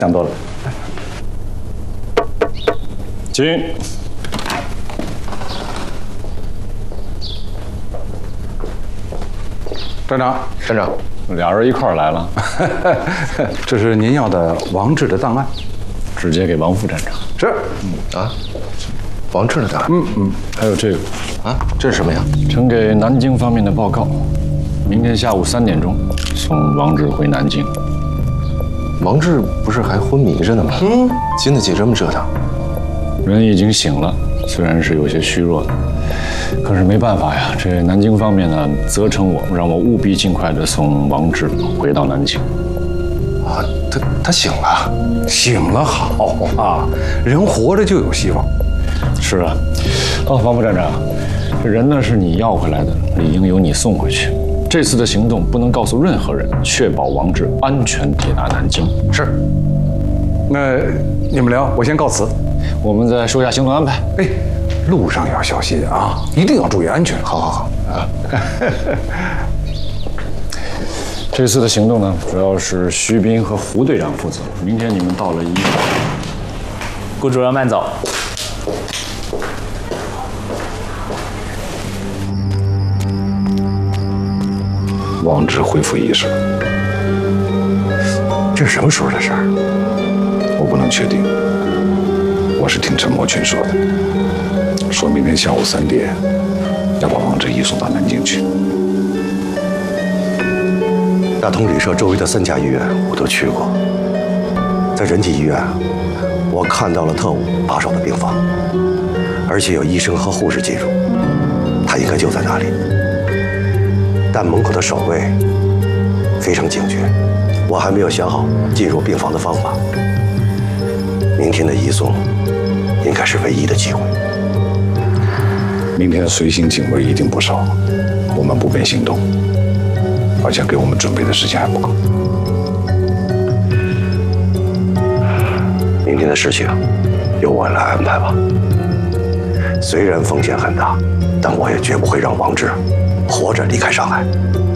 想多了。 请。 站长， 站长， 俩人一块儿来了。 这是您要的王志的档案， 直接给王副站长。 是。 啊，王志的档案。 还有这个啊，这是什么呀？ 呈给南京方面的报告，明天下午3点钟送王志回南京。 王志不是还昏迷着呢吗？经得起这么折腾？ 人已经醒了，虽然是有些虚弱的，可是没办法呀。这南京方面呢，责成我，让我务必尽快的送王志回到南京。 啊，他醒了， 醒了好啊，人活着就有希望。 是啊，王副站长，这人呢是你要回来的，理应由你送回去。这次的行动不能告诉任何人，确保王志安全抵达南京。 是。那你们聊，我先告辞。 我们再说一下行动安排。 哎，路上要小心啊，一定要注意安全。 好啊。 这次的行动呢，主要是徐斌和胡队长负责。明天你们到了医院。 顾主任慢走。 王志恢复意识了，这是什么时候的事儿？我不能确定。我是听陈默群说的，说明天下午3点要把王志移送到南京去。 大同旅社周围的3家医院我都去过，在仁济医院，我看到了特务把守的病房，而且有医生和护士进入，他应该就在那里。但门口的守卫非常警觉，我还没有想好进入病房的方法。明天的移送应该是唯一的机会。 明天的随行警卫一定不少，我们不便行动，而且给我们准备的时间还不够。 明天的事情由我来安排吧。虽然风险很大，但我也绝不会让王志活着离开上海。